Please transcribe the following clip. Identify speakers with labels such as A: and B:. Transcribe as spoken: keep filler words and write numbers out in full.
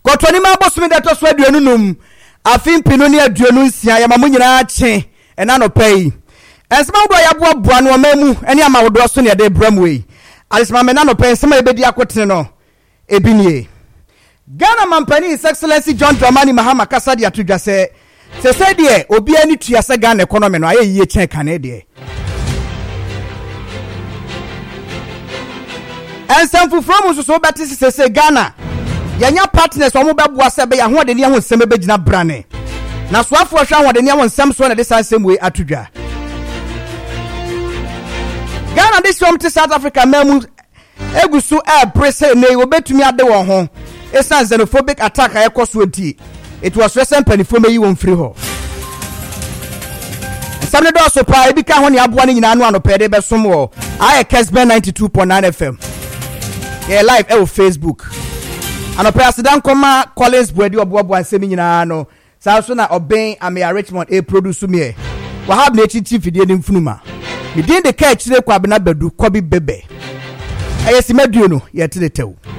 A: Kotoni ma bosumi da to so aduonu num afin pinu ne aduonu nsia ya mamu nyina ache ena no pay ensema do ya boa boa no mamu ene ama wodo so ne de bramwe alisema me na no pay ensema ebedi akotene no ebinie Ghana Mampani His Excellency John Dramani Mahama Kasadi atudwa se se se de obi ani tua se Ghana economy no aye yie chen kan de ensemfu from so beti se se Ghana yanya partners omo beboa se be ya ho de ne ho nsem be gina brane na so afo hwa ho de ne ho nsem so na de sansem we atudwa Ghana this from to South Africa memu egusu e prese ne obetumi ade wo ho esan xenophobic attack ayekoso enti it was recent penifo meyi won free ho samne do so pa ebi ka ho ne aboa ne nyina no anopede be som wo I K S B ninety-two point nine F M yeah live e Facebook anope asidan koma Collins Buedi oboabo ansemi nyina no sa so na oben Amia Richmond e produce me wa have na chief fidie ni mfunuma me din de ka chire kwa bena badu kobi bebe ayesi maduo no ye tete tew